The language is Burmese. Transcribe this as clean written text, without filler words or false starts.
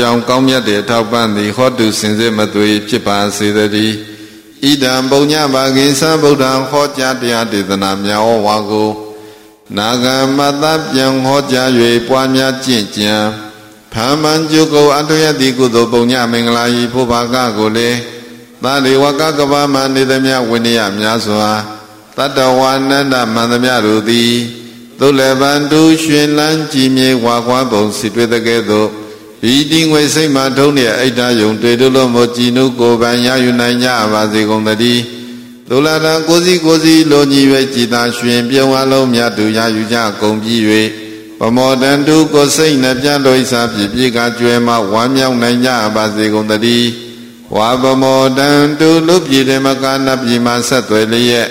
ကြောင့်ကောင်းမြတ်တဲ့ထောက်ပံ့သည်ဟောတုစင်စစ်မသွေဖြစ်ပါစေတည်းဣဒံပုံညပါကိသဗုဒ္ဓံဟောကြားတရားဒေသနာများဝါကိုနာဂမတပြန်ဟောကြား၍ပွားများကျင့်ကြံဖာမန်ကျုကုအတယတိကုသိုလ်ပုံညမင်္ဂလာဤဖို့ဘာကကိုလေသာလေဝကကပမနေသမျှဝိနည်းများစွာတတဝါနန္ဒမန္တမြတို့သည်သုလဗန္တုရှင်လန်းကြည်မြေဝါခွားပုံစီတွေ့တဲ့ကဲ့သို့ဤတိငွေစိတ်မှထုံးတဲ့အိတ်ဓာယုံတွေ့တို့လို့မကြည်နုကိုပန်ရယူနိုင်ကြပါစေကုန်သတည်းသုလတံကိုစီလိုညီ၍ကြည်သာရှင်ပြုံးအလုံးမြတ်သူရယူကြကုန်ပြီး၍ပမောတန်တုကိုစိတ်နှပြလို့ဣစာဖြစ်ပြေကကျွဲမှဝမ်းမြောက်နိုင်ကြပါစေကုန်သတည်းဝါပမောတန်တုလူပြည်ဓမ္မကနပြည်မှဆက်သွယ်လျက်